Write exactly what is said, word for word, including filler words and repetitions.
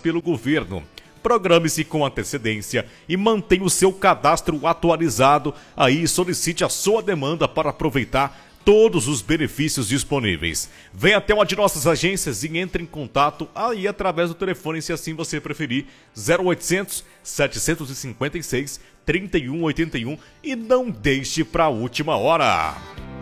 pelo governo. Programe-se com antecedência e mantenha o seu cadastro atualizado. Aí solicite a sua demanda para aproveitar todos os benefícios disponíveis. Venha até uma de nossas agências e entre em contato aí através do telefone, se assim você preferir, zero oitocentos, setecentos e cinquenta e seis, trinta e um oitenta e um, e não deixe para a última hora.